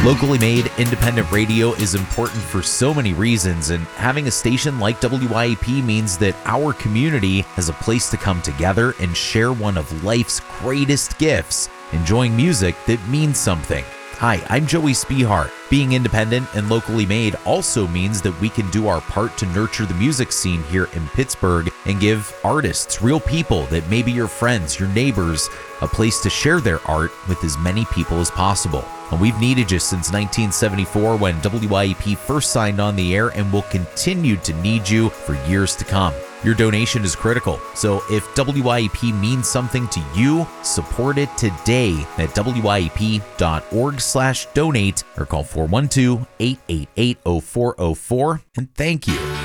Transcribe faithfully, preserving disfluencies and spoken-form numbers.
Locally made independent radio is important for so many reasons, and having a station like W I A P means that our community has a place to come together and share one of life's greatest gifts, enjoying music that means something. Hi, I'm Joey Spehart. Being independent and locally made also means that we can do our part to nurture the music scene here in Pittsburgh and give artists, real people that may be your friends, your neighbors, a place to share their art with as many people as possible. And we've needed you since nineteen seventy-four when W I A P first signed on the air, and will continue to need you for years to come. Your donation is critical, so if W I A P means something to you, support it today at W I A P dot org slash donate or call four one two, eight eight eight, zero four zero four, and thank you.